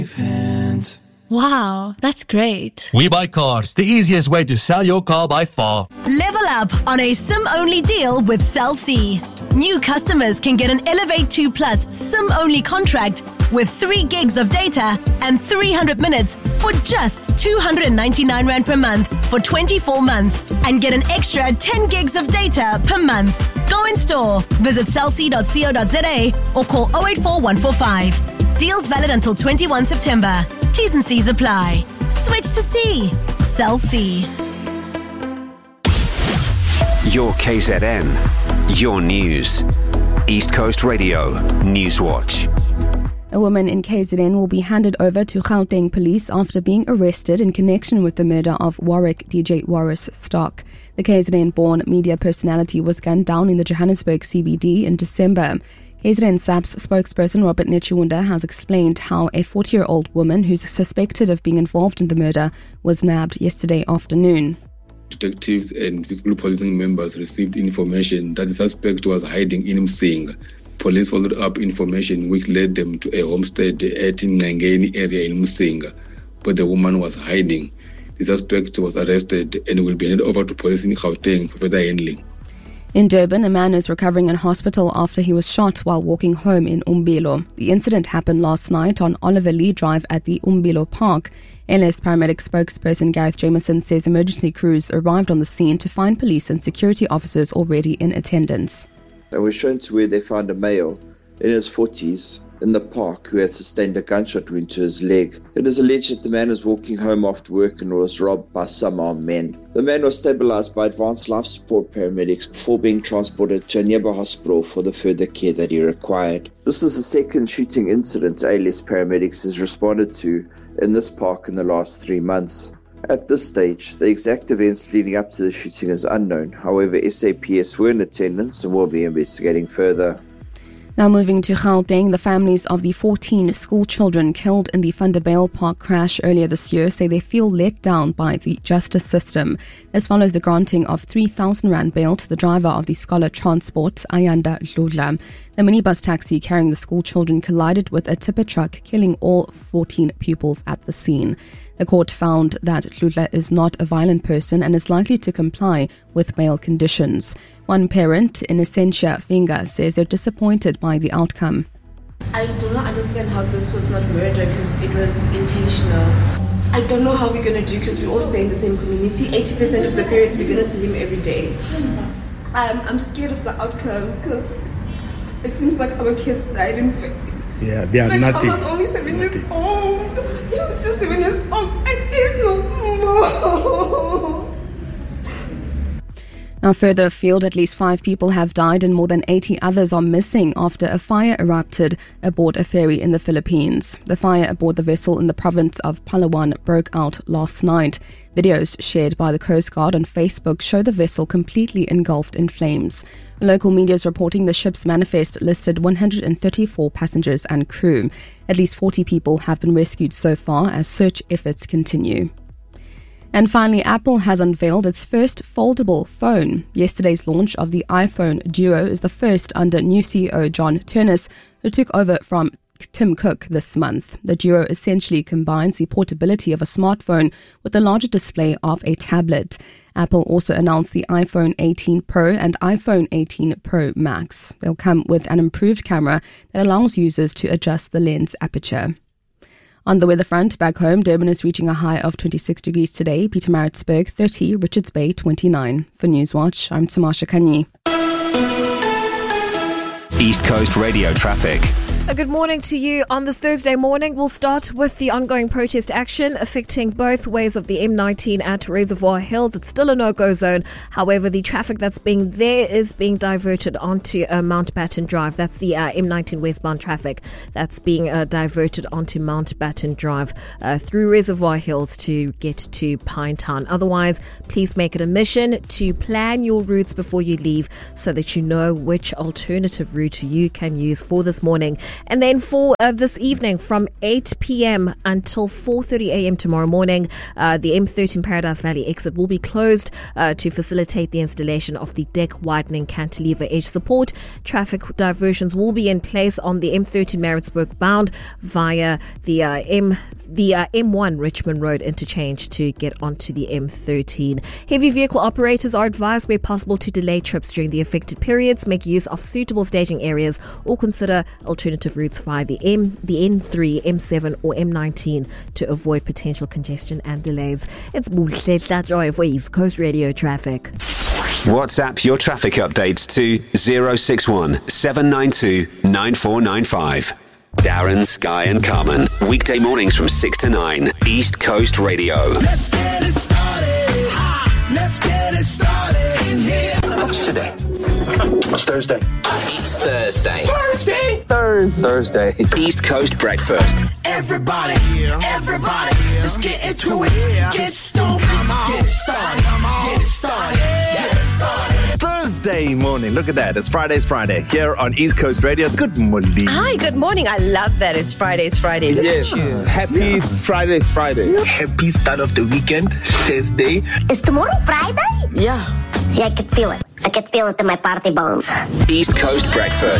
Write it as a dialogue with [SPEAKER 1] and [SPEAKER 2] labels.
[SPEAKER 1] Wow, that's great.
[SPEAKER 2] We Buy Cars, the easiest way to sell your car by far.
[SPEAKER 3] Level up on a SIM-only deal with Cell C. New customers can get an Elevate 2 Plus SIM-only contract with 3 gigs of data and 300 minutes for just 299 Rand per month for 24 months and get an extra 10 gigs of data per month. Go in store, visit cellc.co.za or call 084 145. Deals valid until 21 September. T's and C's apply. Switch to C. Cell C.
[SPEAKER 4] Your KZN. Your news. East Coast Radio. Newswatch.
[SPEAKER 5] A woman in KZN will be handed over to Gauteng police after being arrested in connection with the murder of Warwick DJ Warris Stock. The KZN-born media personality was gunned down in the Johannesburg CBD in December. KZN SAP's spokesperson Robert Nechunda has explained how a 40-year-old woman who's suspected of being involved in the murder was nabbed yesterday afternoon.
[SPEAKER 6] Detectives and physical policing members received information that the suspect was hiding in Msing. Police followed up information which led them to a homestead at Ngangeni area in Msing, but the woman was hiding. The suspect was arrested and will be handed over to police in Gauteng for further handling.
[SPEAKER 5] In Durban, a man is recovering in hospital after he was shot while walking home in Umbilo. The incident happened last night on Oliver Lee Drive at the Umbilo Park. LS paramedic spokesperson Gareth Jameson says emergency crews arrived on the scene to find police and security officers already in attendance.
[SPEAKER 7] They were shown to where they found a male in his 40s in the park who had sustained a gunshot wound to his leg. It is alleged that the man was walking home after work and was robbed by some armed men. The man was stabilized by advanced life support paramedics before being transported to a nearby hospital for the further care that he required. This is the second shooting incident ALS paramedics has responded to in this park in the last 3 months. At this stage, the exact events leading up to the shooting is unknown. However, SAPS were in attendance and will be investigating further.
[SPEAKER 5] Now moving to Gauteng, the families of the 14 school children killed in the Vanderbijl Park crash earlier this year say they feel let down by the justice system. This follows the granting of 3,000 Rand bail to the driver of the Scholar Transport, Ayanda Dludla. The minibus taxi carrying the school children collided with a tipper truck, killing all 14 pupils at the scene. The court found that Dludla is not a violent person and is likely to comply with bail conditions. One parent, Innocentia Finger, says they're disappointed by the outcome.
[SPEAKER 8] I do not understand how this was not murder because it was intentional. I don't know how we're going to do because we all stay in the same community. 80% of the parents, we're going to see him every day. I'm scared of the outcome because it seems like our kids died in fact.
[SPEAKER 9] Yeah, they are
[SPEAKER 8] My
[SPEAKER 9] nothing.
[SPEAKER 8] child was only 7 years old. He was just 7 years old and he's no more.
[SPEAKER 5] Now further afield, at least 5 people have died and more than 80 others are missing after a fire erupted aboard a ferry in the Philippines. The fire aboard the vessel in the province of Palawan broke out last night. Videos shared by the Coast Guard on Facebook show the vessel completely engulfed in flames. Local media is reporting the ship's manifest listed 134 passengers and crew. At least 40 people have been rescued so far as search efforts continue. And finally, Apple has unveiled its first foldable phone. Yesterday's launch of the iPhone Duo is the first under new CEO John Turnus, who took over from Tim Cook this month. The Duo essentially combines the portability of a smartphone with the larger display of a tablet. Apple also announced the iPhone 18 Pro and iPhone 18 Pro Max. They'll come with an improved camera that allows users to adjust the lens aperture. On the weather front, back home, Durban is reaching a high of 26 degrees today, Pietermaritzburg 30, Richards Bay 29. For Newswatch, I'm Tamasha Kanyi.
[SPEAKER 4] East Coast Radio traffic.
[SPEAKER 10] A good morning to you on this Thursday morning. We'll start with the ongoing protest action affecting both ways of the M19 at Reservoir Hills. It's still a no-go zone. However, the traffic that's being there is being diverted onto Mountbatten Drive. That's the M19 westbound traffic that's being diverted onto Mountbatten Drive through Reservoir Hills to get to Pinetown. Otherwise, please make it a mission to plan your routes before you leave so that you know which alternative route you can use for this morning. And then for this evening from 8 p.m. until 4:30 a.m. tomorrow morning, the M13 Paradise Valley exit will be closed to facilitate the installation of the deck widening cantilever edge support. Traffic diversions will be in place on the M13 Maritzburg bound via the M1 Richmond Road interchange to get onto the M13. Heavy vehicle operators are advised where possible to delay trips during the affected periods, make use of suitable staging areas, or consider alternative routes via the N3, M7 or M19 to avoid potential congestion and delays. It's Buhle Joy for East Coast Radio Traffic.
[SPEAKER 4] WhatsApp your traffic updates to 061 792 9495. Darren, Sky and Carmen. Weekday mornings from 6 to 9. East Coast Radio.
[SPEAKER 9] Let's get it started. Let's get it started in here.
[SPEAKER 11] What's today? It's Thursday.
[SPEAKER 9] It's Thursday.
[SPEAKER 11] Thursday.
[SPEAKER 4] East Coast Breakfast.
[SPEAKER 9] Everybody, let's get into it. Get stoned, get it started. Get it started. Get it started.
[SPEAKER 12] Thursday morning. Look at that. It's Friday here on East Coast Radio. Good morning.
[SPEAKER 13] Hi, good morning. I love that. It's Friday.
[SPEAKER 12] Yes. Happy Friday.
[SPEAKER 11] Happy start of the weekend, Thursday.
[SPEAKER 14] Is tomorrow Friday?
[SPEAKER 13] Yeah.
[SPEAKER 14] Yeah, I can feel it. I can feel it in my party bones.
[SPEAKER 4] East Coast Breakfast.